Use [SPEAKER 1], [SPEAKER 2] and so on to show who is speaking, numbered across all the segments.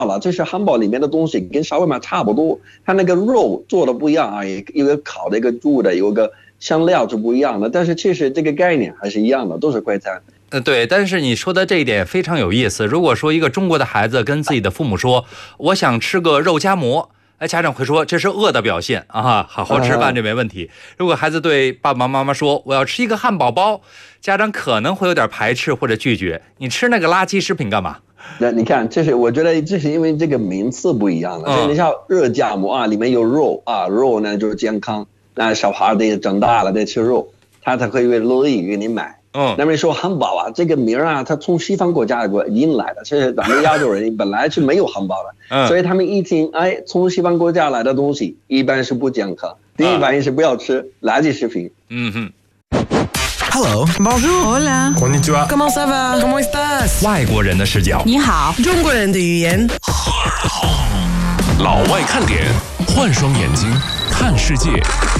[SPEAKER 1] 了，这是汉堡里面的东西跟沙威玛差不多，它那个肉做的不一样啊，有个烤的，一个煮的，有个香料是不一样的，但是其实这个概念还是一样的，都是快餐。
[SPEAKER 2] 对，但是你说的这一点非常有意思。如果说一个中国的孩子跟自己的父母说，我想吃个肉夹馍，家长会说这是饿的表现啊，好好吃饭这没问题。如果孩子对爸爸妈妈说我要吃一个汉堡包，家长可能会有点排斥或者拒绝，你吃那个垃圾食品干嘛？
[SPEAKER 1] 那你看，我觉得这是因为这个名次不一样了。你像热夹馍啊，里面有肉啊，肉呢就是健康，那小孩得长大了得吃肉，他才会乐意给你买。那么说汉堡啊，这个名啊，它从西方国家引来的，其实咱们亚洲人本来是没有汉堡的，所以他们一听，哎，从西方国家来的东西一般是不健康，第一反应是不要吃垃圾食品。
[SPEAKER 3] Hello,
[SPEAKER 4] Bonjour,
[SPEAKER 3] Hola,
[SPEAKER 4] Konnichiwa,
[SPEAKER 3] Comment ça va? Comment estás?
[SPEAKER 2] 外国人的视角，
[SPEAKER 5] 你好，
[SPEAKER 3] 中国人的语言。
[SPEAKER 4] 老外看点，换双眼睛看世界。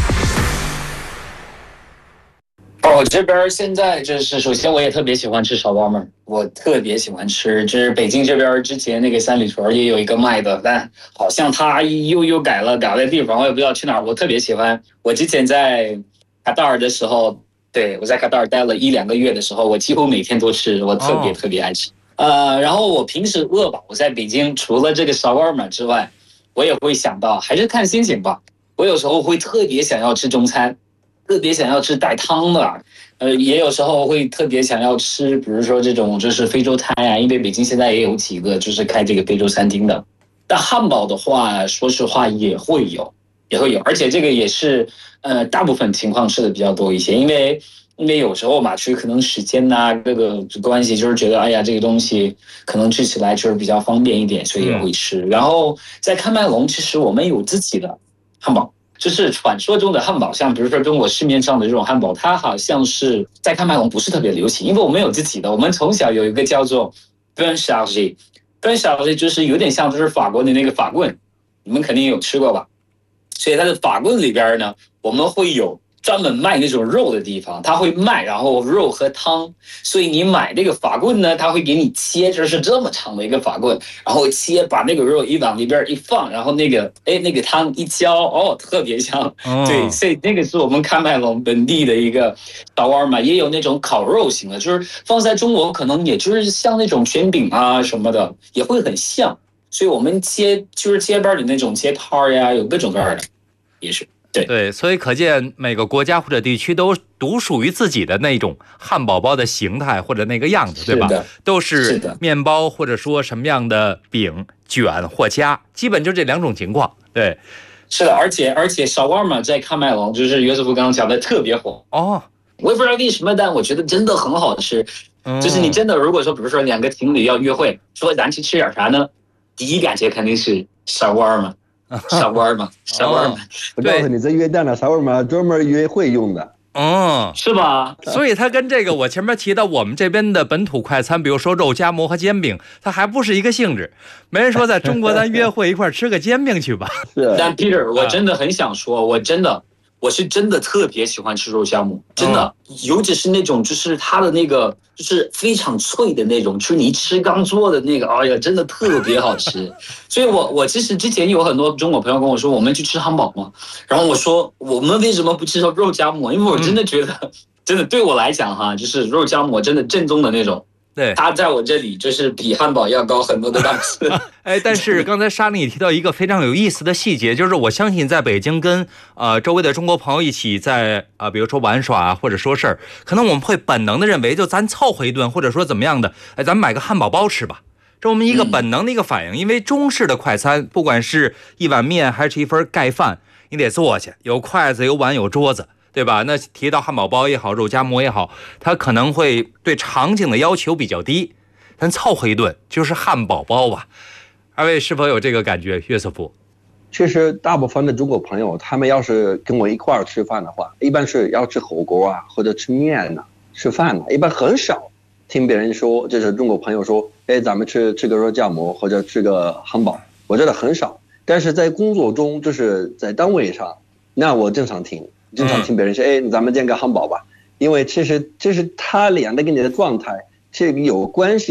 [SPEAKER 6] 我这边现在就是首先我也特别喜欢吃烧包嘛，我特别喜欢吃，就是北京这边之前那个三里屯也有一个卖的，但好像他又改了地方，我也不知道去哪儿。我特别喜欢，我之前在卡塔尔的时候，对，我在卡塔尔待了1-2个月的时候，我几乎每天都吃，我特别爱吃。然后我平时饿吧，我在北京除了这个烧包嘛之外，我也会想到还是看心情吧。我有时候会特别想要吃中餐，特别想要吃带汤的，也有时候会特别想要吃，比如说这种就是非洲餐啊，因为北京现在也有几个就是开这个非洲餐厅的。但汉堡的话，说实话也会有，而且这个也是大部分情况吃的比较多一些，因为有时候嘛，去可能时间呐各个关系，就是觉得哎呀这个东西可能吃起来就是比较方便一点，所以也会吃。然后在喀麦隆，其实我们有自己的汉堡。就是传说中的汉堡，像比如说中国市面上的这种汉堡，它好像是在喀麦隆不是特别流行，因为我们有自己的，我们从小有一个叫做 pain chargé，pain chargé 就是有点像就是法国的那个法棍，你们肯定有吃过吧？所以它的法棍里边呢，我们会有专门卖那种肉的地方，它会卖，然后肉和汤，所以你买这个法棍呢，它会给你切，就是这么长的一个法棍，然后切，把那个肉一往里边一放，然后那个汤一浇，特别香。对，所以那个是我们喀麦隆本地的一个烧丸嘛，也有那种烤肉型的，就是放在中国可能也就是像那种卷饼啊什么的，也会很像。所以我们就是街边的那种街摊呀，有各种各样的，也是。
[SPEAKER 2] 对，所以可见每个国家或者地区都独属于自己的那种汉堡包的形态或者那个样子，对吧？都是面包或者说什么样的饼卷或夹，基本就这2种情况。对，
[SPEAKER 6] 是的，而且烧丸嘛，在喀麦隆就是约瑟夫刚刚讲的特别火
[SPEAKER 2] 哦，
[SPEAKER 6] 我也不知道为什么，但我觉得真的很好吃。就是你真的如果说，比如说2个情侣要约会，说咱去吃点啥呢？第一感觉肯定是烧丸嘛。烧丸嘛，
[SPEAKER 1] 我告诉你，在约旦的烧丸嘛，专门约会用的。
[SPEAKER 6] 是吧？
[SPEAKER 2] 所以它跟这个我前面提到我们这边的本土快餐，比如说肉夹馍和煎饼，它还不是一个性质。没人说在中国咱约会一块吃个煎饼去吧？
[SPEAKER 6] 但 Peter， 我真的很想说，我是真的特别喜欢吃肉夹馍，真的，尤其是那种就是它的那个就是非常脆的那种，就是你吃刚做的那个，哎呀，真的特别好吃。所以我其实之前有很多中国朋友跟我说，我们去吃汉堡嘛，然后我说我们为什么不吃肉夹馍？因为我真的觉得，真的对我来讲哈，就是肉夹馍真的正宗的那种。
[SPEAKER 2] 对，
[SPEAKER 6] 它在我这里就是比汉堡要高很多的档次。
[SPEAKER 2] 但是刚才莎莉提到一个非常有意思的细节，就是我相信在北京跟周围的中国朋友一起在比如说玩耍或者说事儿，可能我们会本能的认为就咱凑合一顿，或者说怎么样的，咱买个汉堡包吃吧，这我们一个本能的一个反应。因为中式的快餐，不管是一碗面还是一份盖饭，你得坐下，有筷子有碗有桌子，对吧？那提到汉堡包也好，肉夹馍也好，它可能会对场景的要求比较低，但凑合一顿就是汉堡包吧。二位是否有这个感觉？约瑟夫？
[SPEAKER 1] 其实大部分的中国朋友，他们要是跟我一块儿吃饭的话，一般是要吃火锅啊，或者吃面啊，吃饭啊，一般很少听别人说，就是中国朋友说，咱们吃个肉夹馍或者吃个汉堡，我觉得很少。但是在工作中，就是在单位上，那我经常听别人说，咱们煎个汉堡吧，因为其实他俩的跟你的状态是有关系的。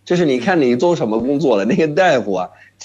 [SPEAKER 1] 就是你看你做什么工作的那个大夫啊，